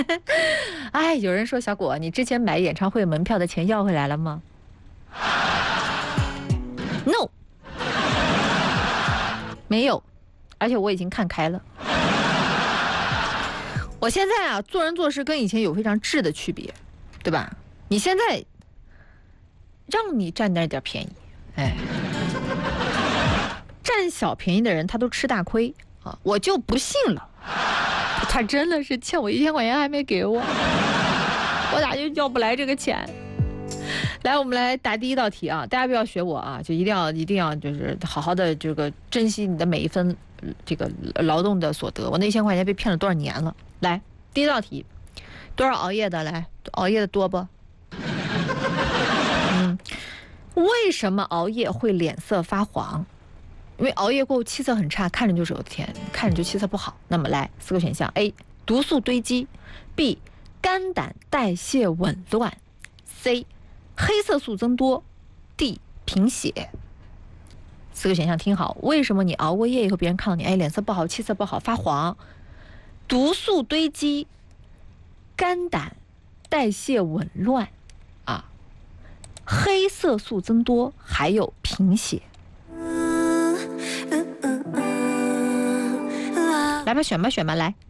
哎，有人说小果，你之前买演唱会门票的钱要回来了吗 ？No， 没有，而且我已经看开了。我现在啊，做人做事跟以前有非常质的区别，对吧？你现在让你占那点便宜，哎，占小便宜的人他都吃大亏啊！我就不信了，他真的是欠我1000块钱还没给我，我咋就要不来这个钱？来，我们来答第一道题啊！大家不要学我啊，就一定要就是好好的这个珍惜你的每一分这个劳动的所得。我那1000块钱被骗了多少年了？来，第一道题，多少熬夜的？来，熬夜的多不？为什么熬夜会脸色发黄？因为熬夜过后气色很差，看着就是我的天，看着就气色不好。那么来4个选项 ：A. 毒素堆积 ；B. 肝胆代谢紊乱 ；C. 黑色素增多 ；D. 贫血。4个选项听好，为什么你熬过夜以后，别人看到你，哎，脸色不好，气色不好，发黄？毒素堆积、肝胆代谢紊乱啊，黑色素增多，还有贫血。来吧，选吧，来。